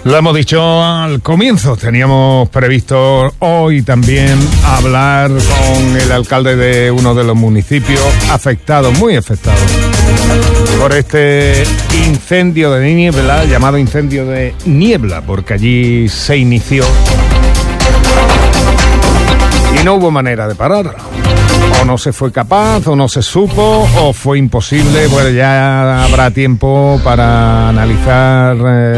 Lo hemos dicho al comienzo, teníamos previsto hoy también hablar con el alcalde de uno de los municipios afectados, muy afectados, por este incendio de Niebla, llamado incendio de Niebla, porque allí se inició y no hubo manera de pararlo. O no se fue capaz, o no se supo, o fue imposible. Bueno, ya habrá tiempo para analizar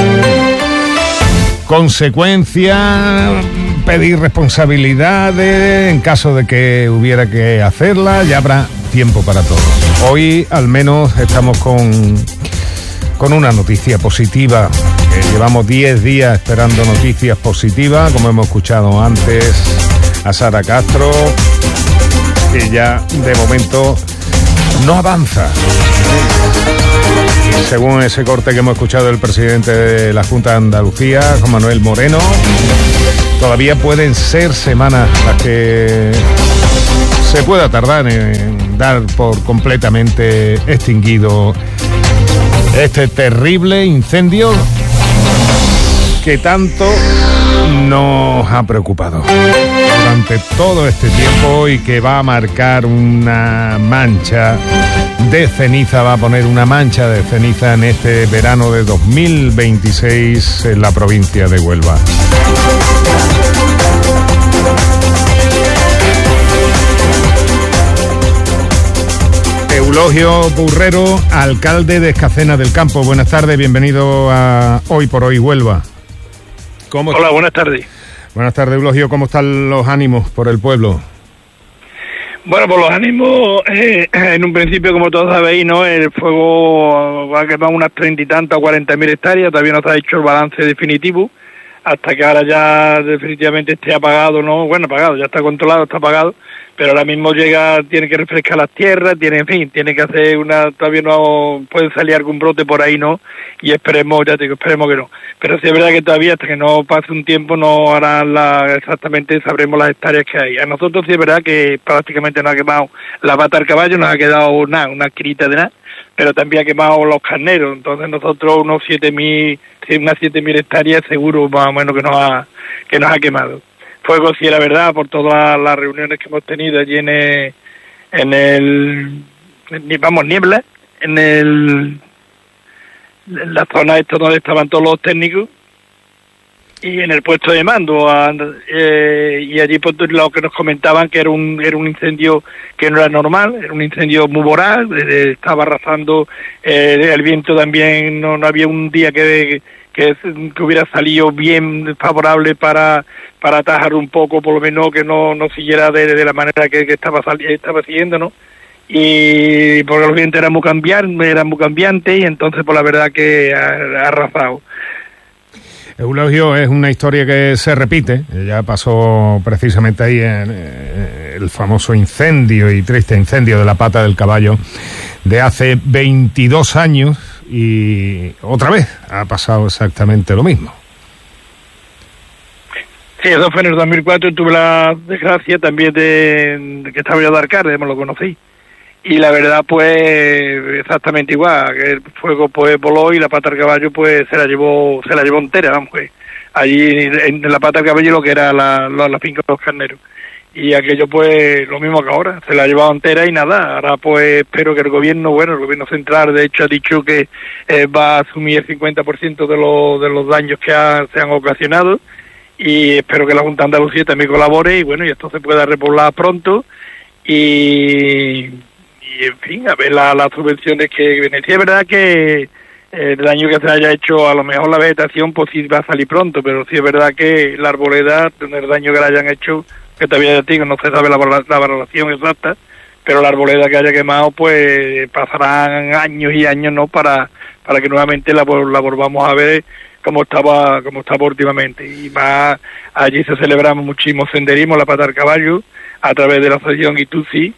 consecuencias, pedir responsabilidades en caso de que hubiera que hacerlas. Ya habrá tiempo para todo. Hoy al menos estamos con una noticia positiva. Llevamos 10 días esperando noticias positivas, como hemos escuchado antes a Sara Castro, que ya de momento no avanza. Según ese corte que hemos escuchado del presidente de la Junta de Andalucía, Juan Manuel Moreno, todavía pueden ser semanas las que se pueda tardar en dar por completamente extinguido este terrible incendio que tanto nos ha preocupado durante todo este tiempo y que va a marcar una mancha de ceniza, va a poner una mancha de ceniza en este verano de 2026 en la provincia de Huelva. Eulogio Burrero, alcalde de Escacena del Campo. Buenas tardes, bienvenido a Hoy por Hoy Huelva. Hola, buenas tardes. Buenas tardes, Eulogio. ¿Cómo están los ánimos por el pueblo? Bueno, por los ánimos, en un principio, como todos sabéis, ¿no? El fuego va a quemar unas 30 y tantas o 40.000 hectáreas. Todavía no se ha hecho el balance definitivo, hasta que ahora ya definitivamente esté apagado, ¿no? Bueno, apagado, ya está controlado, está apagado, pero ahora mismo tiene que refrescar las tierras, tiene que hacer todavía no puede salir algún brote por ahí, ¿no? Y esperemos que no. Pero sí es verdad que todavía hasta que no pase un tiempo no harán exactamente, sabremos las hectáreas que hay. A nosotros sí es verdad que prácticamente nos ha quemado la pata al caballo, nos ha quedado una esquinita de nada, pero también ha quemado los carneros. Entonces nosotros unas 7.000 hectáreas seguro más o menos que nos ha quemado. Fuego, sí, la verdad, por todas las reuniones que hemos tenido allí en Niebla, en la zona esta donde estaban todos los técnicos, y en el puesto de mando, y allí pues lo que nos comentaban que era un incendio que no era normal, era un incendio muy voraz, estaba arrasando, el viento también, no había un día que hubiera salido bien favorable para atajar un poco, por lo menos que no siguiera de la manera que estaba siguiendo, ¿no? Y porque los vientos eran muy cambiantes, y entonces por la verdad que ha arrasado. Eulogio, es una historia que se repite, ya pasó precisamente ahí en el famoso incendio y triste incendio de la pata del caballo de hace 22 años, y otra vez ha pasado exactamente lo mismo. Sí, eso fue en el 2004, tuve la desgracia también de que estaba yo de alcalde, me lo conocí. Y la verdad, pues, exactamente igual, que el fuego pues voló y la pata del caballo pues se la llevó entera, vamos, pues. Allí en la pata del caballo lo que era la finca de los carneros. Y aquello pues lo mismo que ahora, se la ha llevado entera y nada. Ahora pues espero que el gobierno central de hecho ha dicho que va a asumir el 50% de los daños que se han ocasionado, y espero que la Junta de Andalucía también colabore y bueno, y esto se pueda repoblar pronto y en fin, a ver las subvenciones que vienen. Sí, es verdad que el daño que se haya hecho, a lo mejor la vegetación pues sí va a salir pronto, pero sí es verdad que la arboleda, el daño que le hayan hecho, que todavía digo, no se sabe la valoración exacta, pero la arboleda que haya quemado pues pasarán años y años, ¿no? Para que nuevamente la volvamos a ver como estaba últimamente. Y más, allí se celebramos muchísimo senderismo, la pata del caballo, a través de la asociación Itusi,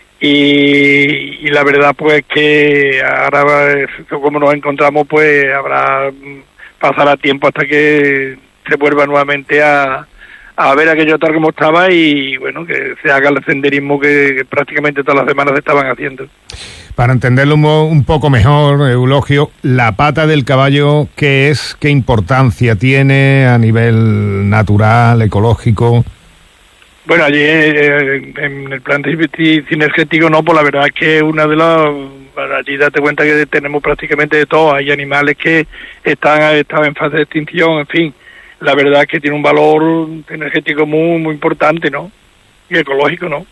y la verdad pues que ahora como nos encontramos pues pasará tiempo hasta que se vuelva nuevamente a ver aquello tal como estaba, y bueno, que se haga el senderismo que prácticamente todas las semanas se estaban haciendo. Para entenderlo un poco mejor, Eulogio, la pata del caballo, ¿qué es? ¿Qué importancia tiene a nivel natural, ecológico? Bueno, allí en el plan cinegético no, pues la verdad es que una de las... Allí date cuenta que tenemos prácticamente de todo. Hay animales que están en fase de extinción, en fin. La verdad es que tiene un valor cinegético muy importante, ¿no? Y ecológico, ¿no?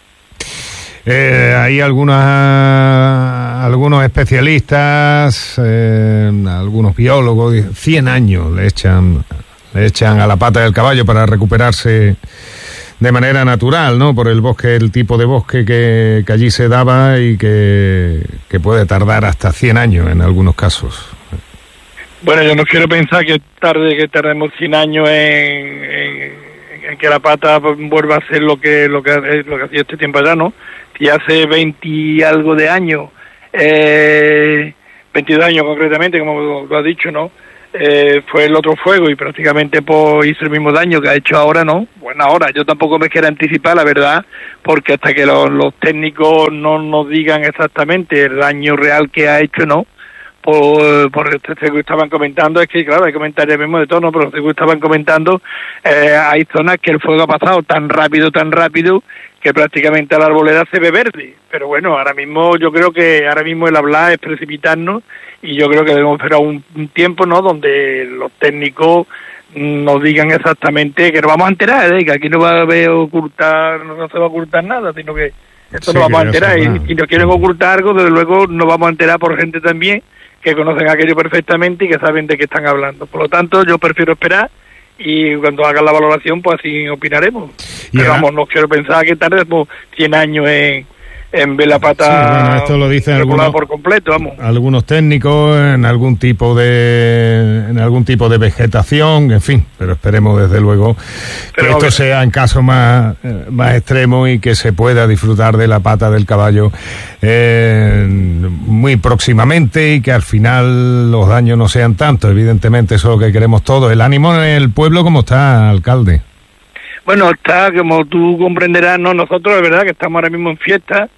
Hay algunos especialistas, algunos biólogos, 100 años le echan a la pata del caballo para recuperarse de manera natural, ¿no? Por el bosque, el tipo de bosque que allí se daba y que puede tardar hasta 100 años en algunos casos. Bueno, yo no quiero pensar que tardemos 100 años en que la pata vuelva a ser lo que hacía este tiempo allá, ¿no? Si hace 20 y algo de años, 22 años concretamente, como lo ha dicho, ¿no? Fue el otro fuego y prácticamente hizo el mismo daño que ha hecho ahora, ¿no? Bueno, ahora yo tampoco me quiero anticipar, la verdad, porque hasta que los técnicos no nos digan exactamente el daño real que ha hecho, ¿no? Por según estaban comentando, es que claro, hay comentarios mismo de todo, ¿no? Pero según estaban comentando, hay zonas que el fuego ha pasado tan rápido, que prácticamente la arboleda se ve verde. Pero bueno, ahora mismo yo creo que el hablar es precipitarnos y yo creo que debemos esperar un tiempo, ¿no? Donde los técnicos nos digan exactamente que nos vamos a enterar, que aquí no va a haber no se va a ocultar nada, sino que esto nos vamos a enterar. Y si nos quieren ocultar algo, desde luego nos vamos a enterar por gente también que conocen aquello perfectamente y que saben de qué están hablando. Por lo tanto, yo prefiero esperar y cuando hagan la valoración, pues así opinaremos. Pero vamos, no quiero pensar que tardemos 100 años en ver la pata, sí, bueno, esto lo dicen algunos, por completo, vamos. Algunos técnicos en algún tipo de vegetación, en fin, pero esperemos desde luego que esto sea en caso más extremo y que se pueda disfrutar de la pata del caballo muy próximamente y que al final los daños no sean tantos. Evidentemente eso es lo que queremos todos. ¿El ánimo en el pueblo cómo está, alcalde? Bueno, está, como tú comprenderás, ¿no? Nosotros de verdad que estamos ahora mismo en fiesta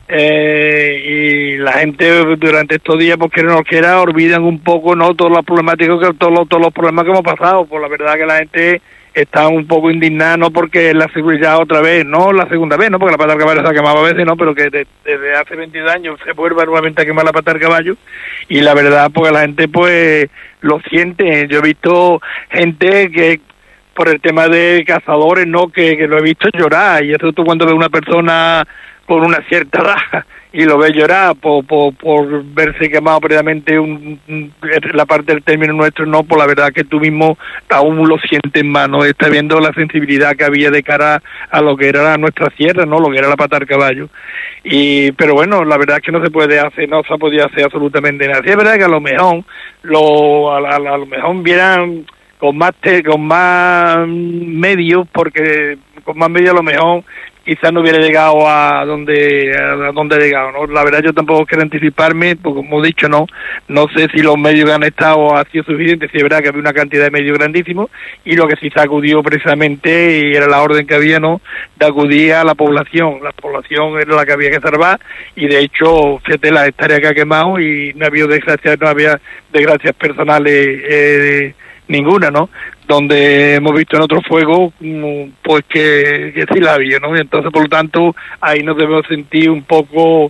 y la gente durante estos días, pues quiera o no quiera, olvidan un poco, ¿no? Todos los problemáticos, todos los problemas que hemos pasado. Pues la verdad que la gente está un poco indignada, no porque la seguridad otra vez, no la segunda vez, no porque la pata del caballo se ha quemado a veces, no, pero que desde hace 22 años se vuelve nuevamente a quemar la pata del caballo y la verdad, pues la gente pues lo siente. Yo he visto gente que por el tema de cazadores, ¿no? Que lo he visto llorar, y eso tú cuando ves una persona con una cierta edad y lo ves llorar por verse quemado previamente la parte del término nuestro, no, pues la verdad que tú mismo aún lo sientes más, ¿no? Estás viendo la sensibilidad que había de cara a lo que era nuestra sierra, ¿no? Lo que era la pata del caballo. Pero bueno, la verdad es que no se ha podido hacer absolutamente nada. Sí, es verdad que a lo mejor a lo mejor vieran con más medios, porque con más medios a lo mejor quizás no hubiera llegado a donde ha llegado, ¿no? La verdad yo tampoco quiero anticiparme, porque como he dicho, no sé si los medios que han estado ha sido suficiente. Sí es verdad que había una cantidad de medios grandísimos y lo que sí se acudió precisamente, y era la orden que había, ¿no?, de acudir a la población. La población era la que había que salvar y de hecho, fíjate la hectárea que ha quemado y no había desgracias personales ninguna, ¿no? Donde hemos visto en otro fuego, pues que sí la había, ¿no? Y entonces, por lo tanto, ahí nos debemos sentir un poco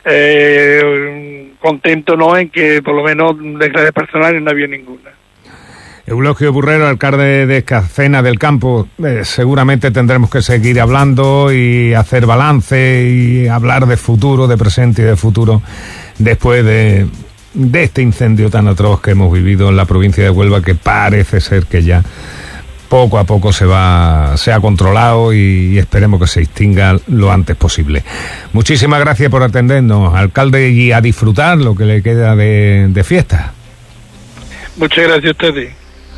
contentos, ¿no?, en que por lo menos desgracias personales no había ninguna. Eulogio Burrero, alcalde de Escacena del Campo, seguramente tendremos que seguir hablando y hacer balance y hablar de futuro, de presente y de futuro después de este incendio tan atroz que hemos vivido en la provincia de Huelva, que parece ser que ya poco a poco se ha controlado y esperemos que se extinga lo antes posible. Muchísimas gracias por atendernos, alcalde, y a disfrutar lo que le queda de fiesta. Muchas gracias a ustedes.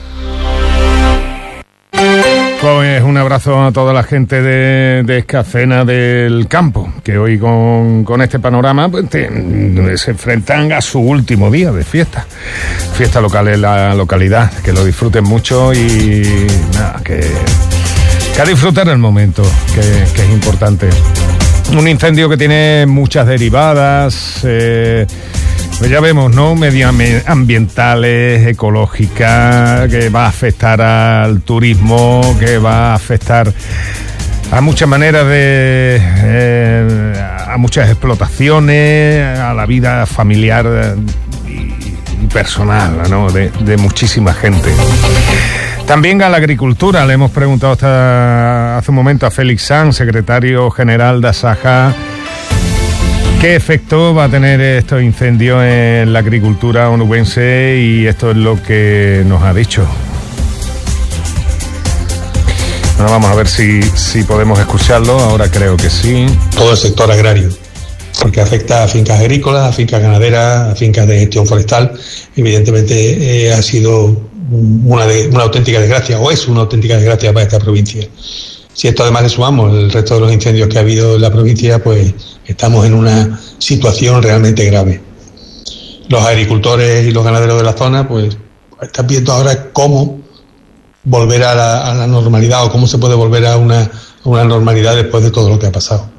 Pues un abrazo a toda la gente de Escacena del Campo, que hoy con este panorama pues, se enfrentan a su último día de fiesta local en la localidad. Que lo disfruten mucho y nada, que a disfrutar el momento, que es importante. Un incendio que tiene muchas derivadas, pues ya vemos, ¿no? Medioambientales, ecológicas, que va a afectar al turismo, que va a afectar a muchas maneras a muchas explotaciones, a la vida familiar y personal, ¿no? De muchísima gente. También a la agricultura. Le hemos preguntado hace un momento a Félix Sanz, secretario general de Asaja, qué efecto va a tener estos incendios en la agricultura onubense, y esto es lo que nos ha dicho. Bueno, vamos a ver si podemos escucharlo. Ahora creo que sí. Todo el sector agrario, porque afecta a fincas agrícolas, a fincas ganaderas, a fincas de gestión forestal. Evidentemente ha sido una auténtica desgracia, o es una auténtica desgracia para esta provincia. Si esto además le sumamos el resto de los incendios que ha habido en la provincia, pues estamos en una situación realmente grave. Los agricultores y los ganaderos de la zona pues están viendo ahora cómo volver a la normalidad, o cómo se puede volver a una normalidad después de todo lo que ha pasado.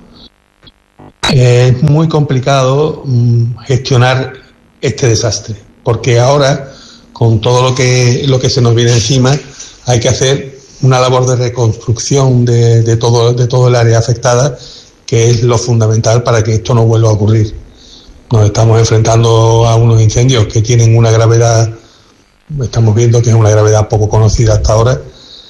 Es muy complicado gestionar este desastre, porque ahora, con todo lo que se nos viene encima, hay que hacer una labor de reconstrucción de todo el área afectada, que es lo fundamental para que esto no vuelva a ocurrir. Nos estamos enfrentando a unos incendios que tienen una gravedad, estamos viendo que es una gravedad poco conocida hasta ahora,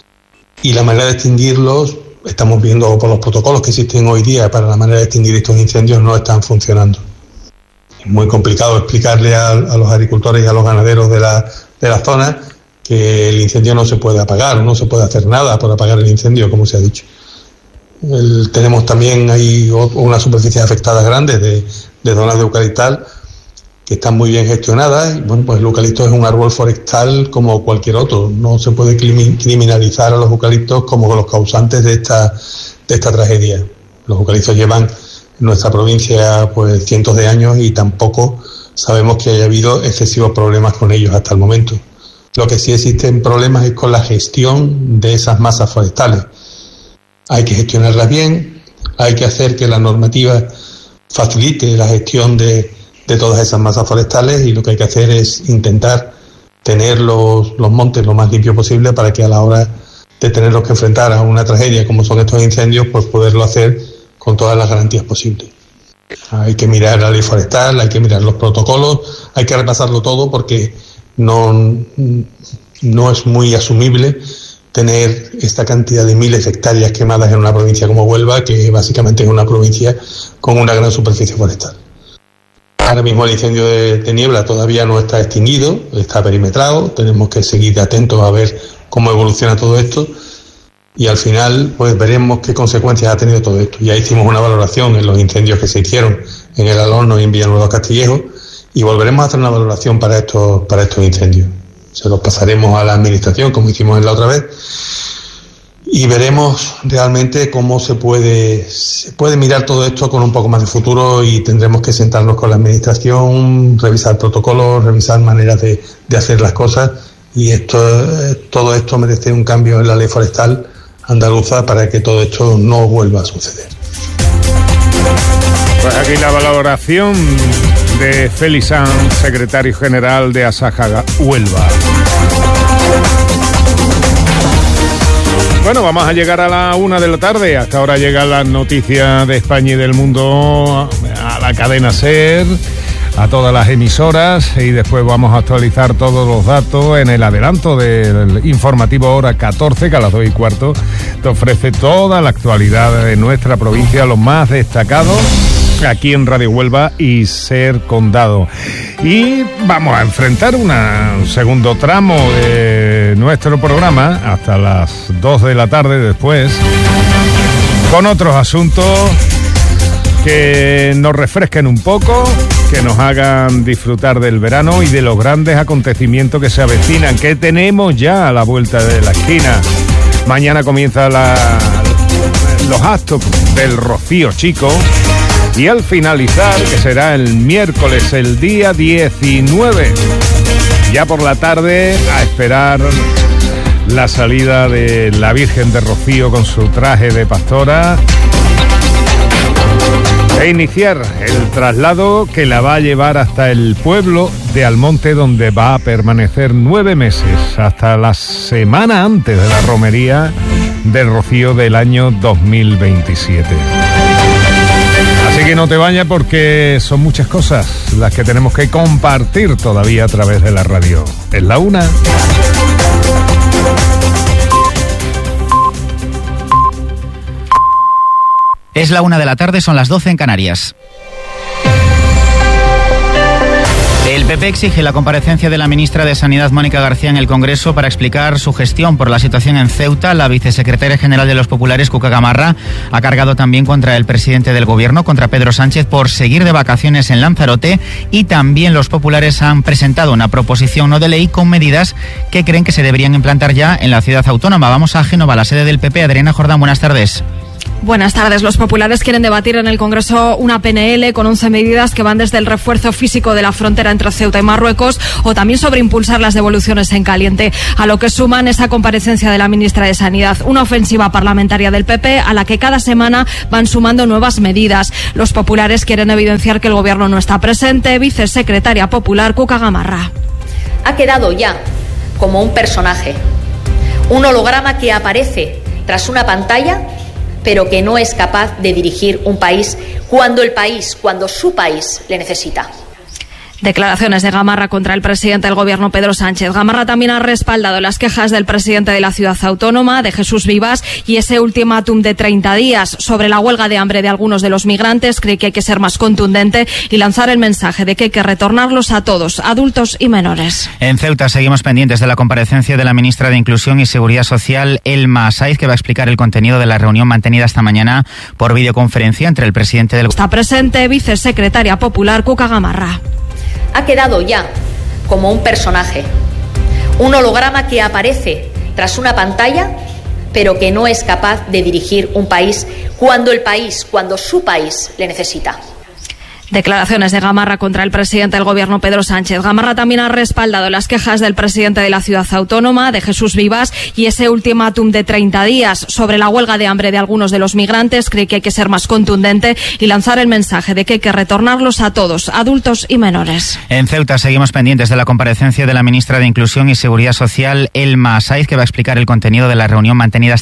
y la manera de extinguirlos, estamos viendo por los protocolos que existen hoy día para la manera de extinguir estos incendios, no están funcionando. Es muy complicado explicarle a los agricultores y a los ganaderos de la zona que el incendio no se puede apagar, no se puede hacer nada por apagar el incendio, como se ha dicho. Tenemos también ahí unas superficies afectadas grandes de zonas de eucaliptal que están muy bien gestionadas. Y bueno, pues el eucalipto es un árbol forestal como cualquier otro. No se puede criminalizar a los eucaliptos como los causantes de esta tragedia. Los eucaliptos llevan en nuestra provincia pues cientos de años, y tampoco sabemos que haya habido excesivos problemas con ellos hasta el momento. Lo que sí existen problemas es con la gestión de esas masas forestales. Hay que gestionarlas bien, hay que hacer que la normativa facilite la gestión de todas esas masas forestales, y lo que hay que hacer es intentar tener los montes lo más limpios posible para que a la hora de tenerlos que enfrentar a una tragedia como son estos incendios, pues poderlo hacer con todas las garantías posibles. Hay que mirar la ley forestal, hay que mirar los protocolos, hay que repasarlo todo, porque no es muy asumible tener esta cantidad de miles de hectáreas quemadas en una provincia como Huelva, que básicamente es una provincia con una gran superficie forestal. Ahora mismo el incendio de Niebla todavía no está extinguido, está perimetrado, tenemos que seguir atentos a ver cómo evoluciona todo esto, y al final pues veremos qué consecuencias ha tenido todo esto. Ya hicimos una valoración en los incendios que se hicieron en el Alhorno y en Villanueva Castillejo, y volveremos a hacer una valoración para estos incendios. Se los pasaremos a la administración, como hicimos en la otra vez, y veremos realmente cómo se puede mirar todo esto con un poco más de futuro, y tendremos que sentarnos con la administración, revisar protocolos, revisar maneras de hacer las cosas, y todo esto merece un cambio en la ley forestal andaluza para que todo esto no vuelva a suceder. Pues aquí la valoración de Félix Sanz, secretario general de Asaja Huelva. Bueno, vamos a llegar a la 1 de la tarde. Hasta ahora llegan las noticias de España y del mundo a la cadena SER, a todas las emisoras, y después vamos a actualizar todos los datos en el adelanto del informativo hora 14, que a las 2:15 te ofrece toda la actualidad de nuestra provincia, lo más destacado aquí en Radio Huelva y SER Condado. Y vamos a enfrentar un segundo tramo de nuestro programa hasta las 2 de la tarde después, con otros asuntos que nos refresquen un poco, que nos hagan disfrutar del verano y de los grandes acontecimientos que se avecinan, que tenemos ya a la vuelta de la esquina. Mañana comienzan los actos del Rocío Chico, y al finalizar, que será el miércoles, el día 19, ya por la tarde, a esperar la salida de la Virgen de Rocío con su traje de pastora, e iniciar el traslado que la va a llevar hasta el pueblo de Almonte, donde va a permanecer 9 meses, hasta la semana antes de la romería del Rocío del año 2027. Así que no te vayas, porque son muchas cosas las que tenemos que compartir todavía a través de la radio. Es la 1. Es la 1 de la tarde, son las 12 en Canarias. El PP exige la comparecencia de la ministra de Sanidad, Mónica García, en el Congreso para explicar su gestión por la situación en Ceuta. La vicesecretaria general de los populares, Cuca Gamarra, ha cargado también contra el presidente del Gobierno, contra Pedro Sánchez, por seguir de vacaciones en Lanzarote, y también los populares han presentado una proposición no de ley con medidas que creen que se deberían implantar ya en la ciudad autónoma. Vamos a Génova, la sede del PP. Adriana Jordán, buenas tardes. Buenas tardes. Los populares quieren debatir en el Congreso una PNL con 11 medidas que van desde el refuerzo físico de la frontera entre Ceuta y Marruecos, o también sobre impulsar las devoluciones en caliente, a lo que suman esa comparecencia de la ministra de Sanidad, una ofensiva parlamentaria del PP a la que cada semana van sumando nuevas medidas. Los populares quieren evidenciar que el Gobierno no está presente. Vicesecretaria popular, Cuca Gamarra. Ha quedado ya como un personaje, un holograma que aparece tras una pantalla, pero que no es capaz de dirigir un país cuando su país le necesita. Declaraciones de Gamarra contra el presidente del Gobierno, Pedro Sánchez. Gamarra también ha respaldado las quejas del presidente de la ciudad autónoma, de Jesús Vivas, y ese ultimátum de 30 días sobre la huelga de hambre de algunos de los migrantes. Cree que hay que ser más contundente y lanzar el mensaje de que hay que retornarlos a todos, adultos y menores. En Ceuta seguimos pendientes de la comparecencia de la ministra de Inclusión y Seguridad Social, Elma Saiz, que va a explicar el contenido de la reunión mantenida esta mañana por videoconferencia entre el presidente del... Está presente vicesecretaria popular, Cuca Gamarra. Ha quedado ya como un personaje, un holograma que aparece tras una pantalla, pero que no es capaz de dirigir un país cuando su país le necesita. Declaraciones de Gamarra contra el presidente del Gobierno, Pedro Sánchez. Gamarra también ha respaldado las quejas del presidente de la ciudad autónoma, de Jesús Vivas, y ese ultimátum de 30 días sobre la huelga de hambre de algunos de los migrantes. Cree que hay que ser más contundente y lanzar el mensaje de que hay que retornarlos a todos, adultos y menores. En Ceuta seguimos pendientes de la comparecencia de la ministra de Inclusión y Seguridad Social, Elma Saiz, que va a explicar el contenido de la reunión mantenida